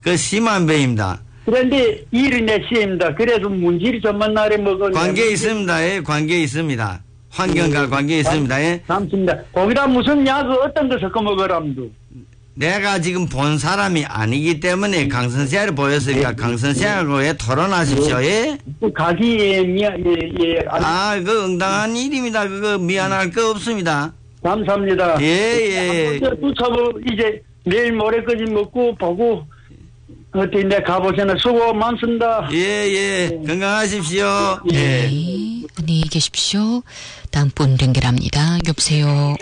그 심한 병입니다. 그런데 일이 내 시입니다. 그래도 문질이 전만 날에 먹은 관계 있습니다. 예, 관계 있습니다. 환경과 관계 있습니다. 예. 감사합니다. 거기다 무슨 약을 어떤 거 섞어 먹으랍니다. 내가 지금 본 사람이 아니기 때문에 강선생을 보였으니까 강선생하고 토론하십시오. 예? 가기에 그 응당한 일입니다. 그거 미안할 거 없습니다. 감사합니다. 예. 두차고 이제 내일 모레까지 먹고 보고 어떻게 내 가보시나 수고 많습니다. 예. 건강하십시오. 네. 안녕히 계십시오. 다음 분 연결합니다. 여보세요.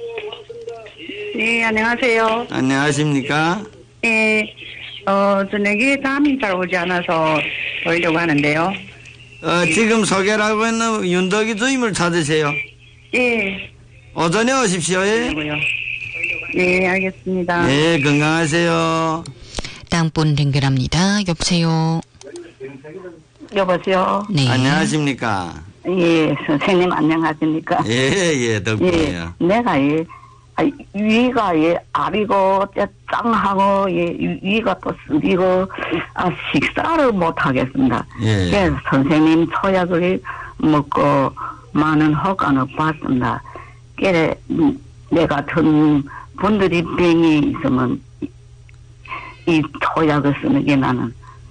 네, 안녕하세요. 안녕하십니까? 네, 저녁에 잠이 잘 오지 않아서 보려고 하는데요. 지금 소개를 하고 있는 윤덕이 주임을 찾으세요. 예. 오전에 오십시오. 예. 네, 알겠습니다. 네, 건강하세요. 다음 분 연결합니다. 여보세요. 여보세요. 네. 안녕하십니까? 예, 선생님 안녕하십니까? 예, 덕분에요. 내가 위가 아리고 짱하고 위가 또 쓰리고 식사를 못 하겠습니다. 예. 그래서 선생님 초약을 먹고 많은 효과는 봤습니다. 그래 내 같은 분들이 병이 있으면 이 초약을 쓰는 게 나는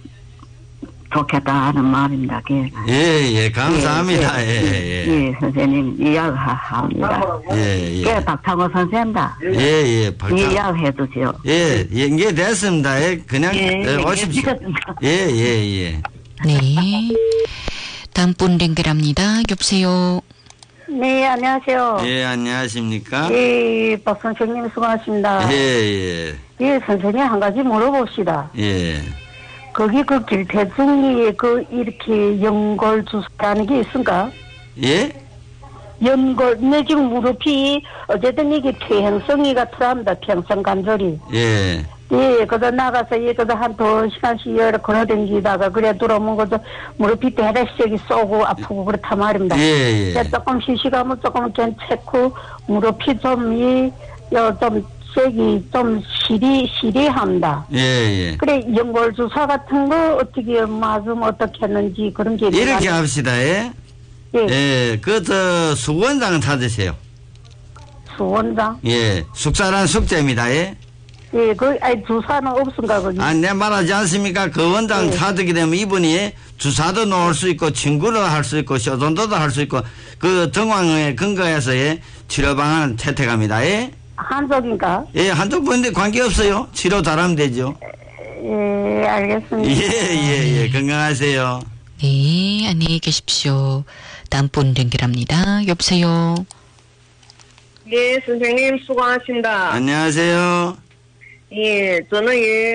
좋겠다 하는 말입니다. 예, 감사합니다. 예. 선생님 이야기합니다. 예. 박창호 선생님다. 예. 이야기해 주세요. 예, 연결됐습니다. 예, 그냥 오십시오. 예. 네. 다음 분 연결합니다. 여보세요. 네, 안녕하세요. 예, 안녕하십니까? 예, 박 선생님 수고하십니다. 예. 예, 선생님 한 가지 물어봅시다. 예. 거기 그 길태중리에 이렇게 연골 주사라는 게 있습니까? 예? 연골, 내 지금 무릎이 어쨌든 이게 퇴행성이 같더랍니다. 평생 관절이. 예. 예, 그다 나가서 한 2시간씩 여러 걸어다니다가 그래 들어오면 그저 무릎이 대대씩이 쏘고 아프고 그렇단 말입니다. 예. 조금 휴식하면 조금 괜찮고 무릎이 좀 색이 좀 시리합니다. 예. 그래 연골 주사 같은 거 어떻게 맞으면 어떻게 했는지 그런 게 이렇게 합시다. 예. 예. 수원장 찾으세요. 수원장? 예. 숙사란 숙제입니다. 예. 예, 주사는 없은가, 거기? 내 말하지 않습니까? 그 원장 찾게 되면 이분이 주사도 놓을 수 있고, 친구를 할 수 있고, 쇼전도도 할 수 있고, 그 정황에 근거해서 치료 방안을 채택합니다. 예. 한쪽인가? 예, 한쪽 분인데 관계없어요. 치료 잘하면 되죠. 예, 알겠습니다. 예. 건강하세요. 네, 안녕히 계십시오. 다음 분 연결합니다. 여보세요. 예, 선생님 수고하십니다. 안녕하세요. 예, 저는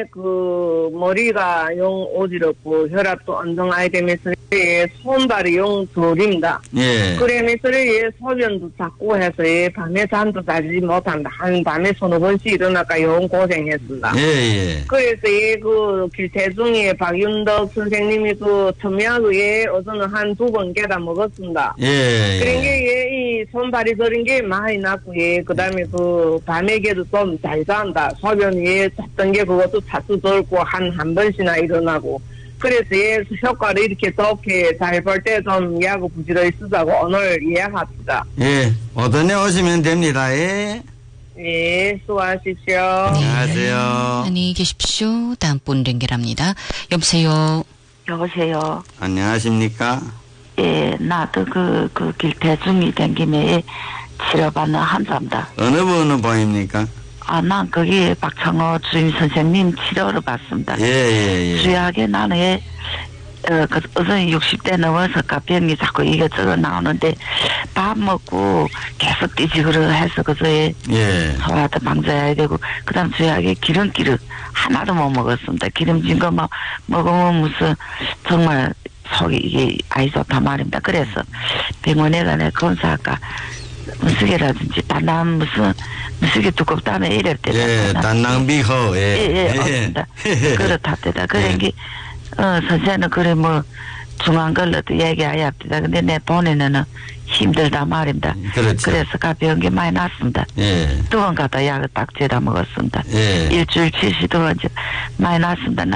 머리가 용 어지럽고 혈압도 안정하게 되면서 손발이 용 저립니다. 예. 그러면서 소변도 자꾸 해서 밤에 잠도 자지 못한다. 한 밤에 서너 번씩 일어나까 용 고생했습니다. 예. 그래서 길태중에 박윤덕 선생님이 첨약에 어제는 한 2번 깨다 먹었습니다. 예. 그런 게 이 손발이 저린 게 많이 났고 그 다음에 밤에게도 좀 잘 잔다. 소변이 잤던 게 그것도 자주 돌고 한 번씩이나 일어나고 그래서 효과를 이렇게 좋게 잘 볼 때 좀 약을 부지런히 쓰자고 오늘 예약합시다. 예, 오전에 오시면 됩니다. 예. 예, 수고하십시오. 안녕하세요. 안녕히 계십시오. 다음 분 연결합니다. 여보세요. 여보세요. 안녕하십니까? 예, 나도 길태중이 된 김에 치료받는 환자입니다. 어느 분은 보입니까? 난 거기 박창호 주임 선생님 치료를 받습니다. 예. 주약에 나는 어제 60대 넘어서 병이 자꾸 이것저것 나오는데 밥 먹고 계속 뒤지그러 해서 소화도 방지해야 되고 그다음 주약에 기름기를 하나도 못 먹었습니다. 기름진 거 먹으면 무슨 정말 속이 이게 아이 좋단 말입니다. 그래서 병원에 가서 검사할까 무스개라든지 단남 무스개 두껍다며 이랬대. 예, 단낭비호. 예, 없습니다. 그렇답니다. 그래 선생님은 중앙 걸러도 얘기해야 합니다. 근데 내 본인은 힘들다 말입니다. 그렇죠. 그래서 병이 많이 났습니다. 예. 2번 가다 약을 딱 재다 먹었습니다. 예. 일주일 72번 많이 났습니다.